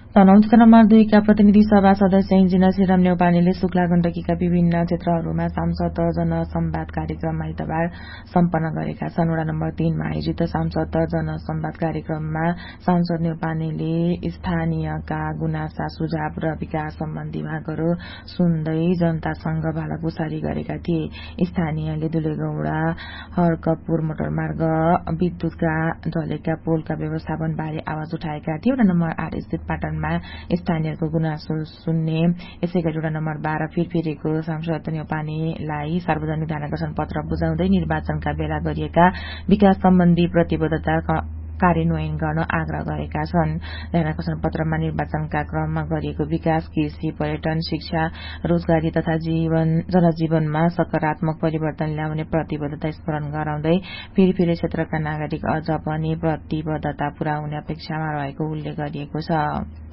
तनहुँ क्षेत्र नम्बर 2 का प्रतिनिधि सभा सदस्य इन्जिनियर श्रीराम न्यौपानेले शुक्ला गण्डकीका विभिन्न क्षेत्रहरूमा सांसद जनसंवाद कार्यक्रम आइतबार सम्पन्न गरेका छन्। वडा नम्बर 3 मा आयोजित सांसद जनसंवाद कार्यक्रममा सांसद न्यौपानेले स्थानीयका गुनासा सुझाव र विकास सम्बन्धी मागहरू सुन्दै जनतासँग भालाकुसारी गरेका थिए। स्थानीयले दुलेगौडा हरकपुर मोटरमार्ग विद्युतका ढलेका पोलका व्यवस्थापन बारे आवाज उठाएका थिए। वडा नम्बर 8 स्थित पाटन स्थानीयको गुनासो सुन्ने यसैगरी वडा नम्बर 12 फिरफिरेको सांसद न्यौपानेलाई सार्वजनिक ध्यानाकर्षण पत्र बुझाउँदै निर्वाचनका बेला गरिएका विकास सम्बन्धी प्रतिबद्धता कार्यान्वयन गर्न आग्रह गरेका छन्। ध्यानाकर्षण पत्रमा निर्वाचनका क्रममा गरिएको विकास, कृषि, पर्यटन, शिक्षा, रोजगारी तथा जनजीवनमा सकारात्मक परिवर्तन ल्याउने प्रतिबद्धता स्मरण गराउँदै फिरफिरे क्षेत्रका नागरिक अझ पनि प्रतिबद्धता पुर्याउने अपेक्षामा रहेको उल्लेख गरिएको छ।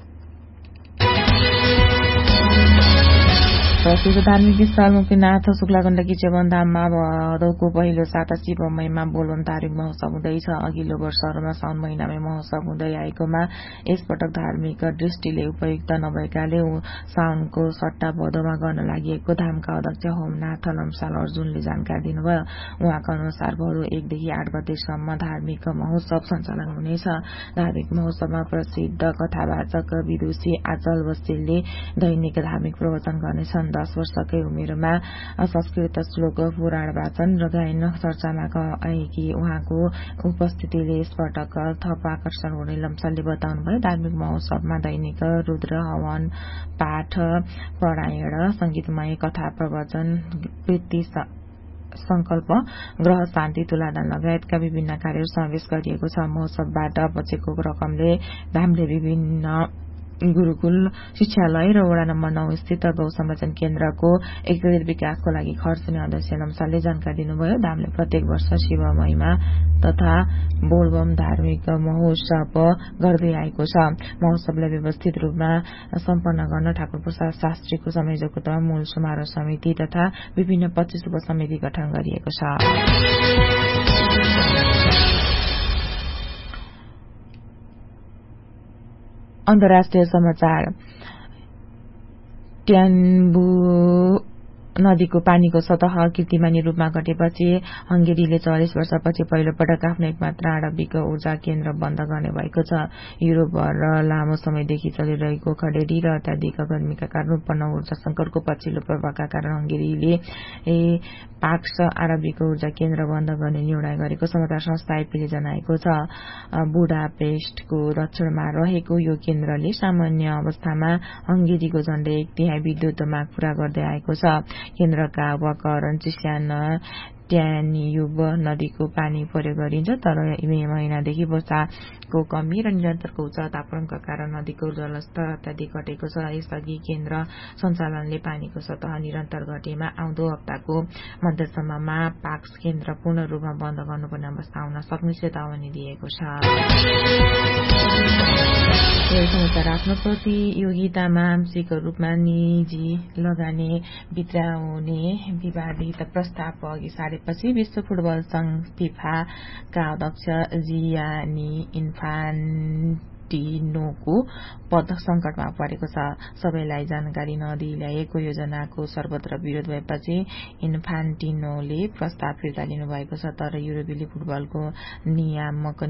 प्रसिद्ध धार्मिक स्थल मुक्तिनाथ शुक्ला गण्डकी चेवनधाममा भदौको पहिलो साता शिव महिमा बोलबम धार्मिक महोत्सव हुँदैछ। अघिल्लो वर्षहरूमा साउन महिनामै महोत्सव हुँदै आएकोमा यसपटक धार्मिक दृष्टिले उपयुक्त नभएकाले साउनको सट्टा भदौमा गर्न लागि धामका अध्यक्ष होमनाथ लम्साल अर्जुनले जानकारी दिनुभयो। उहाँका अनुसार भदौ 1 देखि 8 गतेसम्म धार्मिक महोत्सव सञ्चालन हुनेछ। धार्मिक महोत्सवमा प्रसिद्ध कथावाचक विदुषी आचल बस्तीले दैनिक धार्मिक प्रवचन गर्नेछन्। 10 वर्षकै उमेरमा संस्कृत श्लोक, पुराण वाचन र गायन चर्चामा आएकी उहाँको उपस्थितिले यसपटक थप आकर्षण हुने लम्सालले बताउनुभयो। धार्मिक महोत्सवमा दैनिक रुद्र हवन, पाठ, परायण, संगीतमय कथा प्रवचन, कृति संकल्प, ग्रह शान्ति, तुलादान लगायतका विभिन्न कार्यहरू समावेश गरिएको छ। महोत्सवबाट बचेको रकमले धामले विभिन्न गुरूकुल, शिक्षालय र वडा नम्बर 9 स्थित गौ संरक्षण केन्द्रको एकीकृत विकासको लागि खर्चने अध्यक्ष लम्सालले जानकारी दिनुभयो। धामले प्रत्येक वर्ष शिव महिमा तथा बोलबम धार्मिक महोत्सव गर्दै आएको छ। महोत्सवलाई व्यवस्थित रूपमा सम्पन्न गर्न ठाकुर प्रसाद शास्त्रीको संयोजकत्वमा मूल समारोह समिति तथा विभिन्न 25 उपसमिति गठन गरिएको छ। अन्तर्राष्ट्रिय समाचार। ट्यान्बु नदीको पानीको सतह कीर्तिमानी रूपमा घटेपछि हंगेरीले 40 वर्षपछि पहिलो पटक आफ्नो एकमात्र आणविक ऊर्जा केन्द्र बन्द गर्ने भएको छ। युरोपभर लामो समयदेखि चलिरहेको खडेरी र अत्याधिक गर्मीका कारण उत्पन्न ऊर्जा संकटको पछिल्लो प्रभावका कारण हंगेरीले पाक्स आणविक ऊर्जा केन्द्र बन्द गर्ने निर्णय गरेको समाचार संस्था आइपीले जनाएको छ। बुडापेस्टको दक्षिणमा रहेको यो केन्द्रले सामान्य अवस्थामा हंगेरीको झण्डै 1/3 विद्युत माग पूरा गर्दै आएको छ। केन्द्रका उपकरण चिस्यान ट्यान्युब नदीको पानी प्रयोग गरिन्छ, तर मे महिनादेखि वर्षाको कमी र निरन्तरको उच्च तापक्रमका कारण नदीको जलस्तर अत्याधिक घटेको छ। यसअघि केन्द्र सञ्चालनले पानीको सतह निरन्तर घटेमा आउँदो हप्ताको मध्यसम्ममा पाक्स केन्द्र पूर्ण रूपमा बन्द गर्नुपर्ने अवस्था आउन सक्ने चेतावनी दिएको छ। आफ्नो प्रतियोगितामा आंशिक रूपमा निजी लगानी बित्राउने विवादित प्रस्ताव अघि सारेपछि विश्व फुटबल संघ फिफाका अध्यक्ष जियानी इन्फान्टिनोको पद संकटमा परेको छ। सबैलाई जानकारी नदिई ल्याएको योजनाको सर्वत्र विरोध भएपछि इन्फान्टिनोले प्रस्ताव फिर्ता लिनुभएको छ, तर युरोपेली फुटबलको नियामक